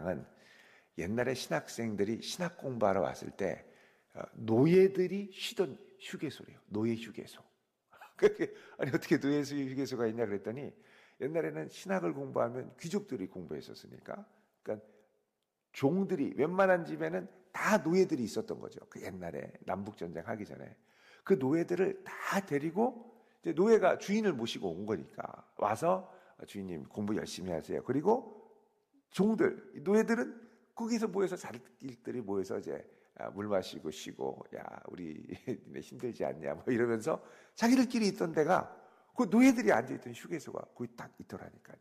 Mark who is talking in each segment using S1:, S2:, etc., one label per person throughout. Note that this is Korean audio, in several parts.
S1: 상황은 옛날에 신학생들이 신학 공부하러 왔을 때 노예들이 쉬던 휴게소래요. 노예 휴게소. 아니 어떻게 노예 휴게소가 있냐 그랬더니 옛날에는 신학을 공부하면 귀족들이 공부했었으니까 그러니까 종들이 웬만한 집에는 다 노예들이 있었던 거죠. 그 옛날에 남북전쟁 하기 전에 그 노예들을 다 데리고 이제 노예가 주인을 모시고 온 거니까 와서 주인님 공부 열심히 하세요. 그리고 종들 노예들은 거기서 모여서 자기들이 모여서 이제 물 마시고 쉬고 야 우리 힘들지 않냐 뭐 이러면서 자기들끼리 있던 데가 그 노예들이 앉아있던 휴게소가 거기 딱 있더라니까요.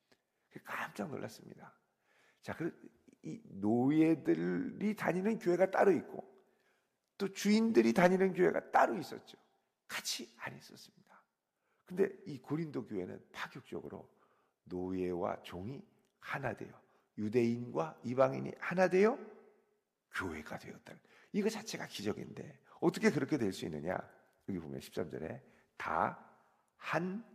S1: 깜짝 놀랐습니다. 자, 이 노예들이 다니는 교회가 따로 있고 또 주인들이 다니는 교회가 따로 있었죠. 같이 안 있었습니다. 근데 이 고린도 교회는 파격적으로 노예와 종이 하나 되어 유대인과 이방인이 하나 되어 교회가 되었다. 이거 자체가 기적인데 어떻게 그렇게 될 수 있느냐? 여기 보면 13절에 다 한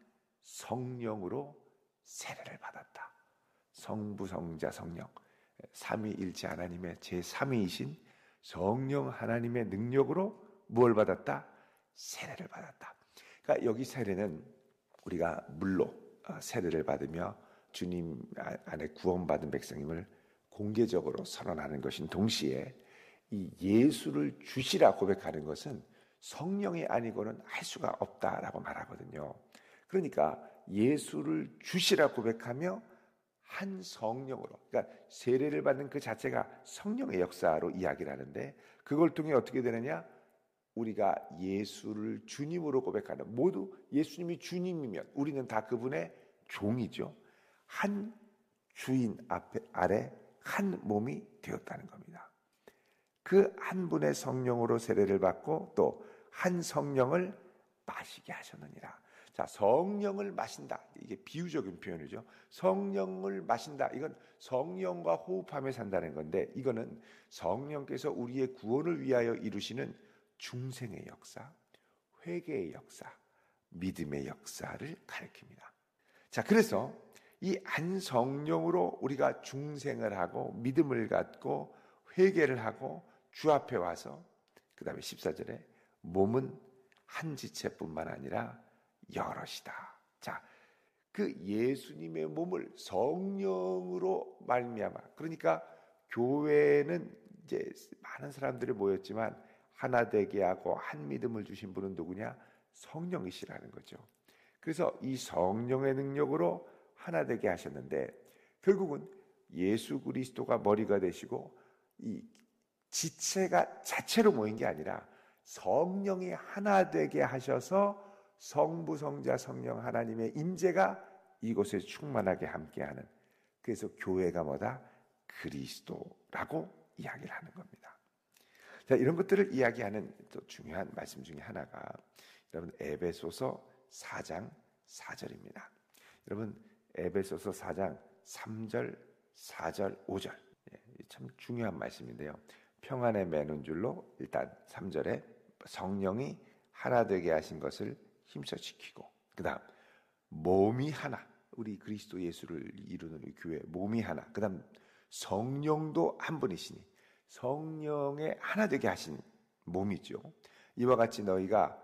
S1: 성령으로 세례를 받았다. 성부, 성자, 성령 삼위일체 하나님의 제3위이신 성령 하나님의 능력으로 뭘 받았다? 세례를 받았다. 그러니까 여기 세례는 우리가 물로 세례를 받으며 주님 안에 구원받은 백성임을 공개적으로 선언하는 것인 동시에 이 예수를 주시라 고백하는 것은 성령이 아니고는 할 수가 없다라고 말하거든요. 그러니까 예수를 주시라 고백하며 한 성령으로, 그러니까 세례를 받는 그 자체가 성령의 역사로 이야기를 하는데 그걸 통해 어떻게 되느냐? 우리가 예수를 주님으로 고백하는 모두 예수님이 주님이면 우리는 다 그분의 종이죠. 한 주인 아래 한 몸이 되었다는 겁니다. 그 한 분의 성령으로 세례를 받고 또 한 성령을 마시게 하셨느니라. 자, 성령을 마신다. 이게 비유적인 표현이죠. 성령을 마신다. 이건 성령과 호흡하며 산다는 건데 이거는 성령께서 우리의 구원을 위하여 이루시는 중생의 역사, 회개의 역사, 믿음의 역사를 가리킵니다. 자, 그래서 이 한 성령으로 우리가 중생을 하고 믿음을 갖고 회개를 하고 주 앞에 와서 그 다음에 14절에 몸은 한 지체뿐만 아니라 여럿이다. 자, 그 예수님의 몸을 성령으로 말미암아 그러니까 교회는 이제 많은 사람들이 모였지만 하나 되게 하고 한 믿음을 주신 분은 누구냐? 성령이시라는 거죠. 그래서 이 성령의 능력으로 하나 되게 하셨는데 결국은 예수 그리스도가 머리가 되시고 이 지체가 자체로 모인 게 아니라 성령이 하나 되게 하셔서 성부, 성자, 성령 하나님의 임재가 이곳에 충만하게 함께하는 그래서 교회가 뭐다? 그리스도라고 이야기를 하는 겁니다. 자, 이런 것들을 이야기하는 또 중요한 말씀 중에 하나가 여러분 에베소서 4장 4절입니다. 여러분 에베소서 4장 3절, 4절, 5절 참 중요한 말씀인데요. 평안에 매는 줄로 일단 3절에 성령이 하나 되게 하신 것을 힘써 지키고 그 다음 몸이 하나 우리 그리스도 예수를 이루는 이 교회 몸이 하나 그 다음 성령도 한 분이시니 성령의 하나 되게 하신 몸이죠. 이와 같이 너희가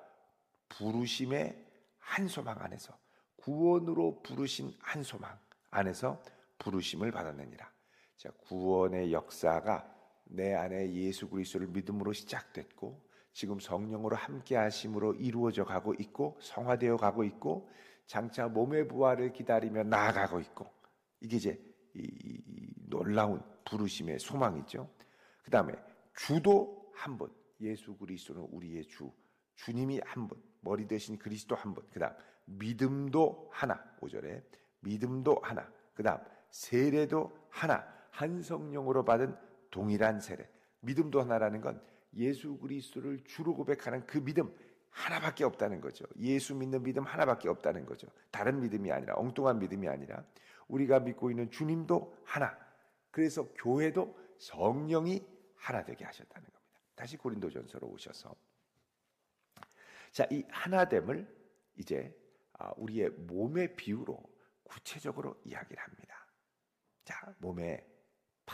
S1: 부르심의 한 소망 안에서 구원으로 부르신 한 소망 안에서 부르심을 받았느니라. 자, 구원의 역사가 내 안에 예수 그리스도를 믿음으로 시작됐고 지금 성령으로 함께 하심으로 이루어져 가고 있고 성화되어 가고 있고 장차 몸의 부활을 기다리며 나아가고 있고 이게 이제 이 놀라운 부르심의 소망이죠. 그 다음에 주도 한 분, 예수 그리스도는 우리의 주, 주님이 한 분, 머리 대신 그리스도 한 분. 그 다음 믿음도 하나, 5절에 믿음도 하나. 그 다음 세례도 하나, 한 성령으로 받은 동일한 세례. 믿음도 하나라는 건 예수 그리스도를 주로 고백하는 그 믿음 하나밖에 없다는 거죠. 예수 믿는 믿음 하나밖에 없다는 거죠. 다른 믿음이 아니라 엉뚱한 믿음이 아니라 우리가 믿고 있는 주님도 하나. 그래서 교회도 성령이 하나 되게 하셨다는 겁니다. 다시 고린도전서로 오셔서 자, 이 하나됨을 이제 우리의 몸의 비유로 구체적으로 이야기를 합니다. 자, 몸에